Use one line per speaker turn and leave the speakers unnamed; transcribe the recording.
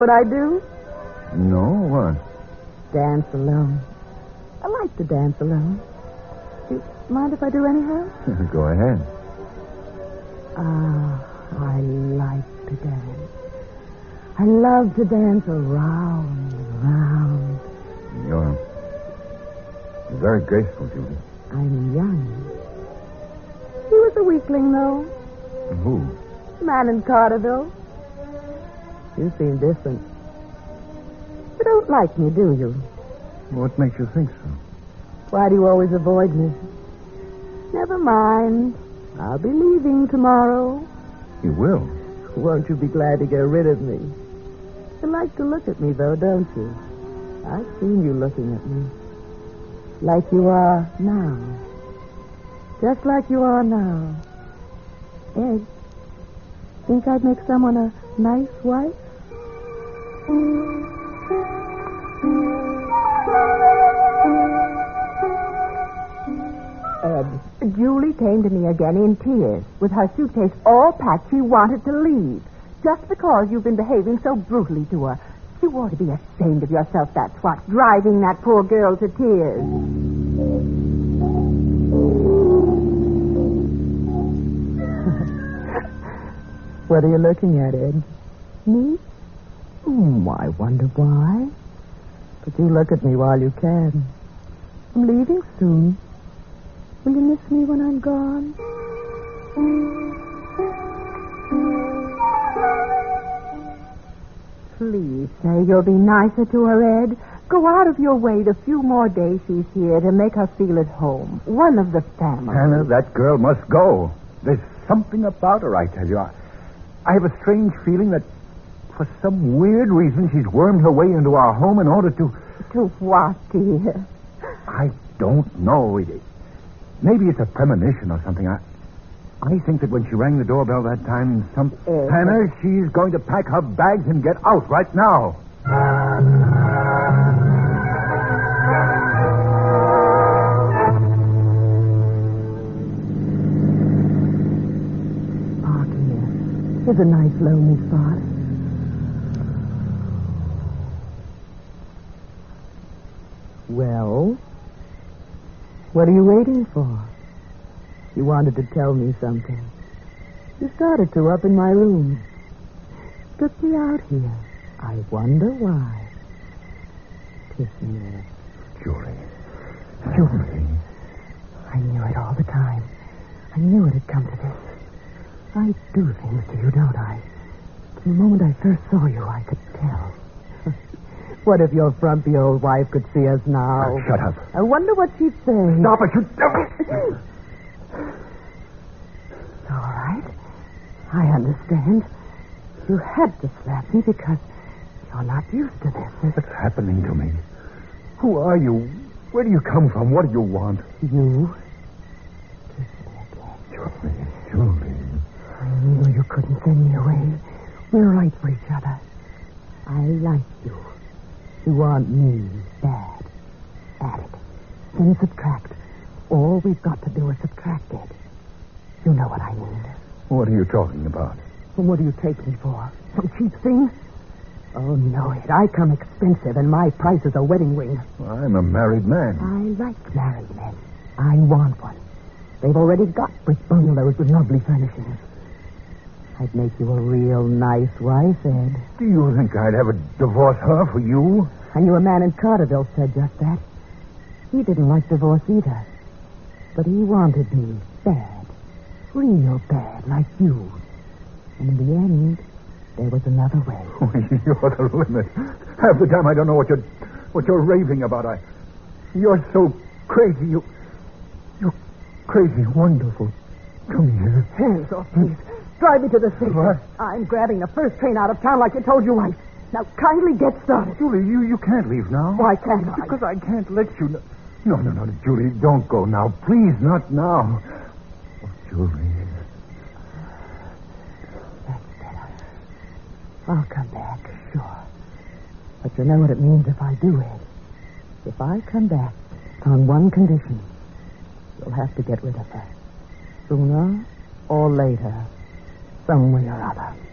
What I do?
No, what?
Dance alone. I like to dance alone. Do you mind if I do anyhow?
Go ahead.
I like to dance. I love to dance around and around.
You're very graceful, Julie.
I'm young. He was a weakling, though.
Who?
The man in Carterville. You seem different. You don't like me, do you?
What makes you think so?
Why do you always avoid me? Never mind. I'll be leaving tomorrow.
You will?
Won't you be glad to get rid of me? You like to look at me, though, don't you? I've seen you looking at me. Like you are now. Just like you are now. Ed, think I'd make someone a nice wife?
Ed, Julie came to me again in tears. With her suitcase all packed, she wanted to leave. Just because you've been behaving so brutally to her. You ought to be ashamed of yourself, that's what. Driving that poor girl to tears.
What are you looking at, Ed? Me? I wonder why. But you look at me while you can. I'm leaving soon. Will you miss me when I'm gone?
Please say you'll be nicer to her, Ed. Go out of your way the few more days she's here to make her feel at home. One of the family.
Hannah, that girl must go. There's something about her, I tell you. I have a strange feeling that for some weird reason she's wormed her way into our home in order to...
To what, dear?
I don't know. Maybe it's a premonition or something. I think that when she rang the doorbell that time, Hannah, she's going to pack her bags and get out right now.
Park here. Here's a nice lonely spot. Well, what are you waiting for? You wanted to tell me something. You started to up in my room. Took me out here. I wonder why. Kiss me, Ed.
Julie.
I knew it all the time. I knew it had come to this. I do things to you, don't I? From the moment I first saw you, I could tell. What if your frumpy old wife could see us now?
Shut up.
I wonder what she'd say.
Stop it, you...
All right. I understand. You had to slap me because you're not used to this.
What's happening to me? Who are you? Where do you come from? What do you want?
You kiss me again.
Julie.
I knew you couldn't send me away. We're right for each other. I like you. You want me bad. Add it. Then subtract. All we've got to do is subtract it. You know what I mean.
What are you talking about?
Well, what do you take me for? Some cheap thing? Oh, no, Ed. I come expensive, and my price is a wedding ring.
I'm a married man.
I like married men. I want one. They've already got brick bungalows with lovely furnishings. I'd make you a real nice wife, Ed.
Do you think I'd ever divorce her for you?
I knew a man in Carterville said just that. He didn't like divorce either. But he wanted me bad. Real bad, like you. And in the end, there was another way.
You're the limit. Half the time I don't know what you're raving about. You're so crazy. You're crazy wonderful. Come here.
Hands off, please. Drive me to the station.
What?
I'm grabbing the first train out of town like you told your wife. Now, kindly get started.
Julie, you can't leave now.
Why can't I?
Because I can't let you... No, Julie, don't go now. Please, not now. Oh, Julie.
That's better. I'll come back, sure. But you know what it means if I do it. If I come back on one condition, you'll have to get rid of her. Sooner or later, some way or other.